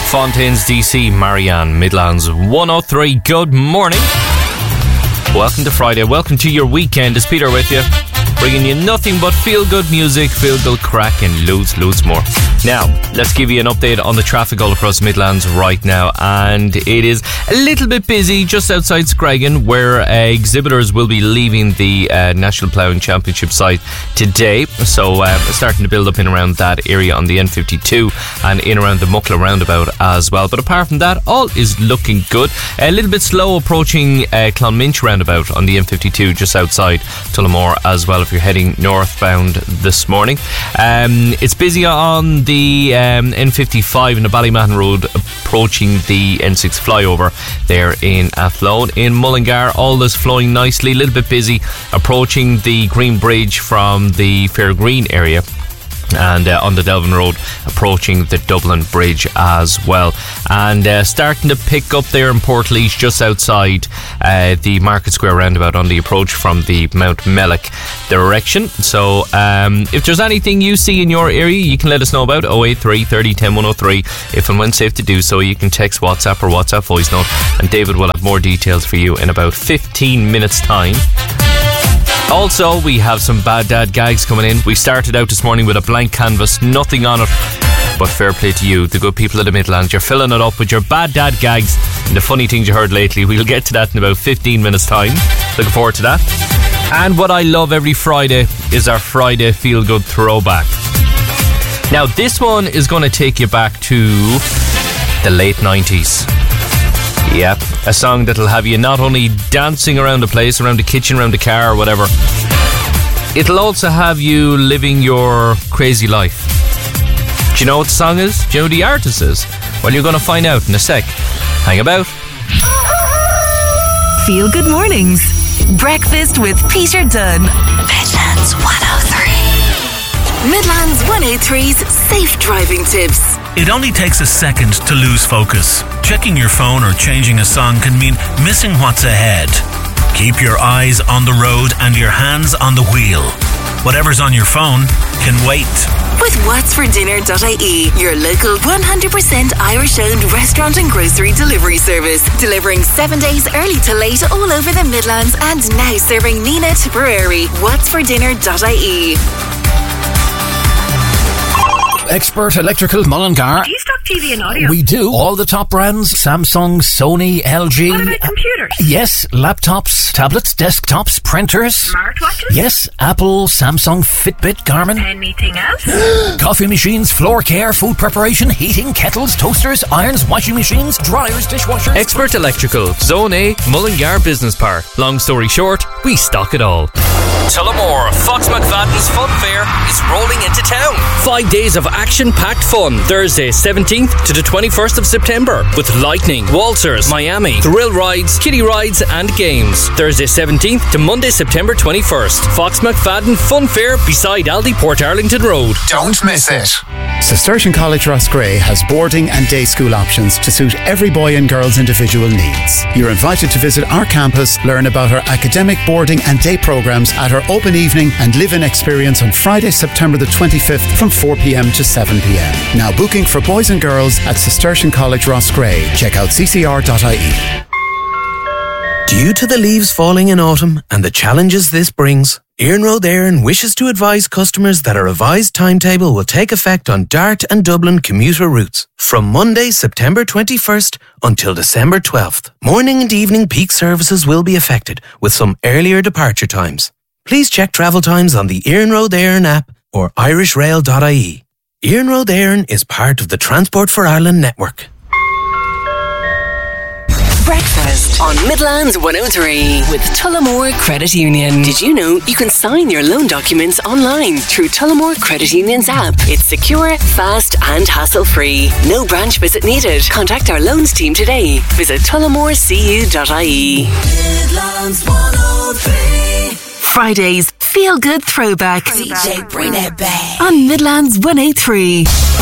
Fontaines DC, Marianne, Midlands 103. Good morning. Welcome to Friday. Welcome to your weekend. It's Peter with you, bringing you nothing but feel-good music, feel-good crack, and loads more. Now, let's give you an update on the traffic all across Midlands right now. And it is a little bit busy just outside Screggan, where exhibitors will be leaving the National Ploughing Championship site today. So, starting to build up in around that area on the N52 and in around the Muckla roundabout as well. But apart from that, all is looking good. A little bit slow approaching Clonminch roundabout on the N52 just outside Tullamore as well if you're heading northbound this morning. It's busy on the N55 in the Ballymahon Road approaching the N6 flyover there in Athlone. In Mullingar, all is flowing nicely, a little bit busy approaching the Green Bridge from the Fair Green area, and on the Delvin Road approaching the Dublin Bridge as well. And starting to pick up there in Portlaoise just outside the Market Square roundabout on the approach from the Mount Mellick direction. So if there's anything you see in your area, you can let us know about 083 30 10 103. If and when safe to do so, you can text WhatsApp or WhatsApp voice note, and David will have more details for you in about 15 minutes time. Also, we have some bad dad gags coming in. We started out this morning with a blank canvas, nothing on it, but fair play to you, the good people of the Midlands. You're filling it up with your bad dad gags and the funny things you heard lately. We'll get to that in about 15 minutes time. Looking forward to that. And what I love every Friday is our Friday Feel Good Throwback. Now, this one is going to take you back to the late 90s. Yep, a song that'll have you not only dancing around the place, around the kitchen, around the car or whatever, it'll also have you living your crazy life. Do you know what the song is? Do you know who the artist is? Well, you're going to find out in a sec. Hang about. Feel Good Mornings. Breakfast with Peter Dunn. Midlands 103. Midlands 103's safe driving tips. It only takes a second to lose focus. Checking your phone or changing a song can mean missing what's ahead. Keep your eyes on the road and your hands on the wheel. Whatever's on your phone can wait. With whatsfordinner.ie, your local 100% Irish-owned restaurant and grocery delivery service. Delivering 7 days early to late all over the Midlands and now serving Neenah Tipperary. whatsfordinner.ie. Expert Electrical Mullingar. Do you stock TV and audio? We do. All the top brands: Samsung, Sony, LG. What about computers? Yes, laptops, tablets, desktops, printers. Smartwatches? Yes, Apple, Samsung, Fitbit, Garmin. Anything else? Coffee machines, floor care, food preparation, heating, kettles, toasters, irons, washing machines, dryers, dishwashers. Expert Electrical, Zone A, Mullingar Business Park. Long story short, we stock it all. Tullamore, Fox McFadden's Fun Fair is rolling into town. 5 days of action-packed fun. Thursday 17th to the 21st of September with lightning, waltzers, Miami, thrill rides, kiddie rides and games. Thursday 17th to Monday September 21st. Fox McFadden Fun Fair beside Aldi Portarlington Road. Don't miss it. Cistercian College Roscrea has boarding and day school options to suit every boy and girl's individual needs. You're invited to visit our campus, learn about our academic boarding and day programs at our open evening and live-in experience on Friday, September the 25th from 4 p.m. to 7 p.m. Now booking for boys and girls at Cistercian College Roscrea. Check out ccr.ie. Due to the leaves falling in autumn and the challenges this brings, Iarnród Éireann wishes to advise customers that a revised timetable will take effect on Dart and Dublin commuter routes from Monday, September 21st until December 12th. Morning and evening peak services will be affected with some earlier departure times. Please check travel times on the Iarnród Éireann app or irishrail.ie. Iarnród Éireann is part of the Transport for Ireland network. Breakfast on Midlands 103 with Tullamore Credit Union. Did you know you can sign your loan documents online through Tullamore Credit Union's app? It's secure, fast and hassle-free. No branch visit needed. Contact our loans team today. Visit tullamorecu.ie. Midlands 103. Friday's Feel Good Throwback. DJ, bring it back. On Midlands 103.